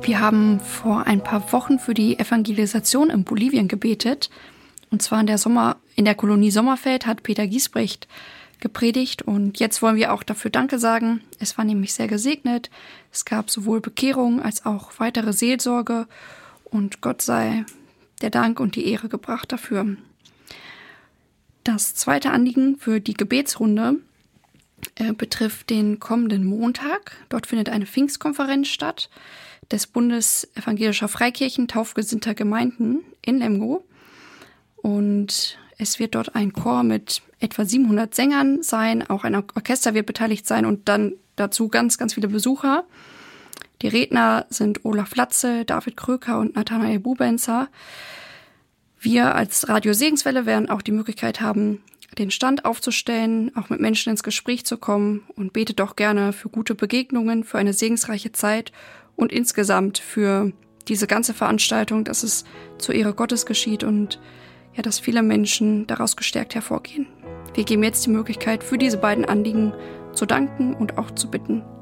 Wir haben vor ein paar Wochen für die Evangelisation in Bolivien gebetet. Und zwar in der Kolonie Sommerfeld hat Peter Giesbrecht gepredigt. Und jetzt wollen wir auch dafür Danke sagen. Es war nämlich sehr gesegnet. Es gab sowohl Bekehrung als auch weitere Seelsorge. Und Gott sei der Dank und die Ehre gebracht dafür. Das zweite Anliegen für die Gebetsrunde betrifft den kommenden Montag. Dort findet eine Pfingstkonferenz statt des Bundes Evangelischer Freikirchen Taufgesinnter Gemeinden in Lemgo. Und es wird dort ein Chor mit etwa 700 Sängern sein. Auch ein Orchester wird beteiligt sein und dann dazu ganz, ganz viele Besucher. Die Redner sind Olaf Latze, David Kröker und Nathanael Bubenzer. Wir als Radio Segenswelle werden auch die Möglichkeit haben, den Stand aufzustellen, auch mit Menschen ins Gespräch zu kommen, und bete doch gerne für gute Begegnungen, für eine segensreiche Zeit und insgesamt für diese ganze Veranstaltung, dass es zur Ehre Gottes geschieht und ja, dass viele Menschen daraus gestärkt hervorgehen. Wir geben jetzt die Möglichkeit, für diese beiden Anliegen zu danken und auch zu bitten.